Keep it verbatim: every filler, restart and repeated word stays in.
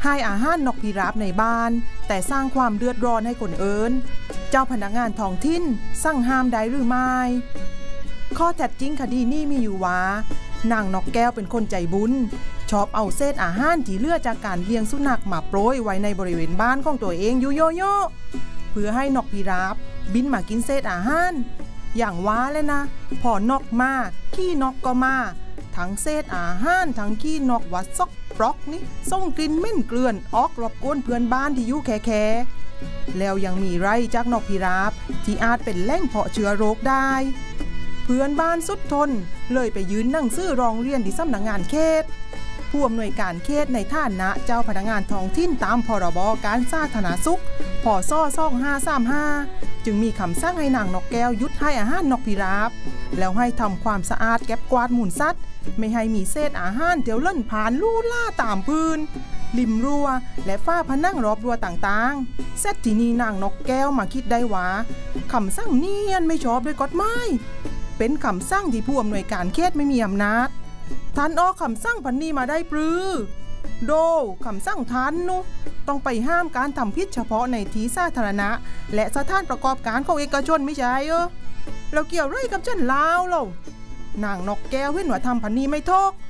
ให้อาหารนกพิราบในบ้านแต่สร้างความเดือดร้อนให้คนอื่นเจ้าพนักงานท้องถิ่นสั่งห้ามได้หรือไม่ข้อเท็จจริงคดีนี้มีอยู่ว่านางนกแก้วเป็นคนใจบุญชอบเอาเศษอาหารที่เหลือจากการเลี้ยงสุนัขมาโปรยไว้ในบริเวณบ้านของตัวเองอยู่โยโย่เพื่อให้นกพิราบบินมากินเศษอาหารอย่างว่าเลยนะพอนกมาขี้นกก็มาทั้งเศษอาหารทั้งขี้นกวัดซอกปลอกนี่ส่งกลิ่นเหม็นเกลื่อนออกรบกวนเพื่อนบ้านที่อยู่แค่ๆแล้วยังมีไรจากนกพิราบที่อาจเป็นแหล่งเพาะเชื้อโรคได้เพื่อนบ้านสุดทนเลยไปยืนหนังสือร้องเรียนที่สำนักงานเขตผู้อำนวยการเขตในฐานะเจ้าพนักงานท้องถิ่นตามพรบการสาธารณสุขพ.ศ. สองพันห้าร้อยสามสิบห้าจึงมีคำสั่งให้นางนกแก้วหยุดให้อาหารนกพิราบแล้วให้ทำความสะอาดเก็บกวาดหมุนสัตว์ไม่ให้มีเศษอาหารเที่ยวเล่นผ่านลู่ล่าตามพื้นริมรั้วและฝ้าผนังรอบรั้วต่างๆเสร็จทีนี้นางนกแก้วมาคิดได้ว่าคำสั่งนี้ไม่ชอบด้วยกฎหมายเป็นคำสั่งที่ผู้อำนวยการเขตไม่มีอำนาจท่านออกคำสั่งพันนี้มาได้ปรือโดคำสั่งท่านนุต้องไปห้ามการทำผิดเฉพาะในที่สาธารณะและสถานประกอบการของเอกชนไม่ใช่เออเราเกี่ยวไรกับฉันลาวเรานางนกแก้วเห็นว่าทำพันนี้ไม่ถูก